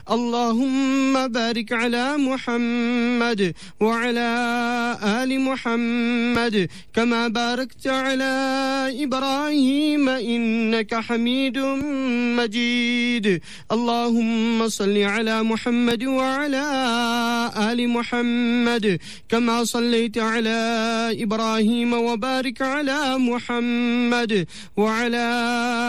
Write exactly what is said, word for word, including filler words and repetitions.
اللهم بارك على محمد وعلى آل محمد كما باركت على إبراهيم إنك حميد مجيد. اللهم صل على محمد وعلى آل محمد كما صليت على إبراهيم وبارك على محمد وعلى